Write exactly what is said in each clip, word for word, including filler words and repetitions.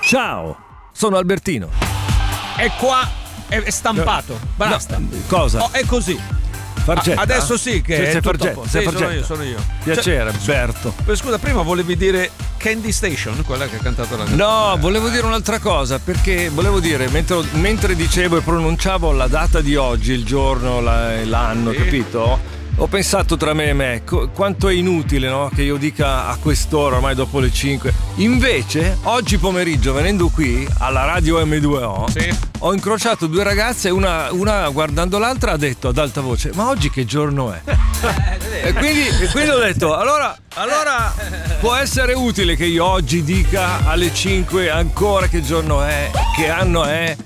Ciao, sono Albertino. È qua, è stampato. Basta. No, cosa? Oh, è così. Fargetta? Ah, adesso sì che Sei, è sei tutto Fargetta, a posto. sei Sì, sono Fargetta. io, sono io. Piacere, Cioè, Berto. scusa, prima volevi dire Candy Station, quella che ha cantato la No, volevo dire un'altra cosa, perché volevo dire, mentre, mentre dicevo e pronunciavo la data di oggi, il giorno, la- l'anno, Sì. capito? Ho pensato tra me e me co- quanto è inutile, no? Che io dica a quest'ora, ormai dopo le cinque. Invece, oggi pomeriggio, venendo qui alla radio emme due o, Sì. ho incrociato due ragazze e una, una guardando l'altra ha detto ad alta voce: ma oggi che giorno è? e, quindi, e quindi ho detto: allora, allora può essere utile che io oggi dica alle cinque ancora che giorno è, che anno è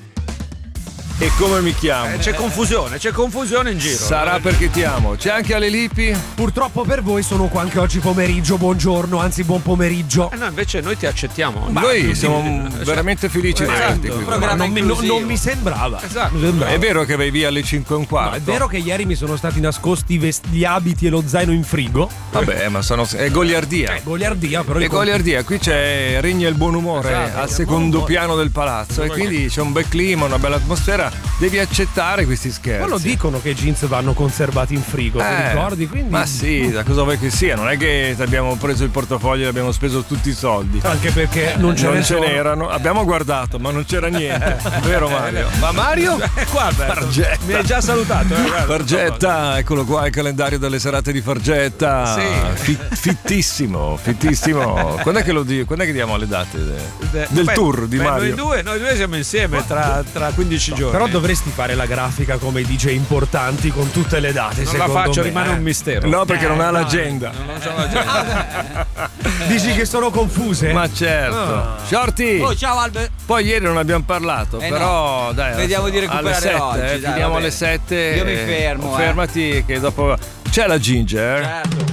e come mi chiamo. Eh, c'è confusione, c'è confusione in giro. Sarà perché ti amo. C'è anche Ale Lippi? Purtroppo per voi sono qua anche oggi pomeriggio, buongiorno, anzi buon pomeriggio. Eh no, invece noi ti accettiamo. Ma noi siamo dimmi- veramente felici di Esatto. averti qui. Ma non, mi, non- non mi sembrava. Esatto. Mi sembrava. È vero che vai via alle cinque e un quarto? No, è vero che ieri mi sono stati nascosti i vest- gli abiti e lo zaino in frigo. Vabbè, ma sono. È goliardia. Eh, goliardia, però. E il goliardia, qui c'è regna il buon umore Esatto, al il secondo buon umore. piano del palazzo e quindi c'è un bel clima, una bella atmosfera. Devi accettare questi scherzi. Ma lo dicono che i jeans vanno conservati in frigo, ti Eh, ricordi? Quindi, Ma sì, da cosa vuoi che sia? Non è che ti abbiamo preso il portafoglio e abbiamo speso tutti i soldi. Anche perché non ce, Non ne ce sono. n'erano, abbiamo guardato, ma non c'era niente. Vero Mario? Ma Mario? È qua, Alberto. Fargetta. Mi hai già salutato. Eh, guarda. Fargetta, eccolo qua il calendario delle serate di Fargetta. Sì. Fi- fittissimo, fittissimo. Quando è che lo di- quando è che diamo le date de- Beh, del beh, tour di beh, Mario? Noi due, noi due siamo insieme tra, tra quindici giorni. Però dovresti fare la grafica come i D J importanti con tutte le date. non la secondo faccio, me, rimane eh. un mistero. No, perché non ha Eh, l'agenda. Non c'ho l'agenda. Dici che sono confuse? Ma certo. Ah. Shorty. Oh, ciao Albert. Poi ieri non abbiamo parlato, Eh però dai. Vediamo adesso- di recuperare alle sette, oggi, eh, dai, finiamo vabbè. alle sette. Io mi fermo, eh. Fermati che dopo c'è la Ginger. Certo.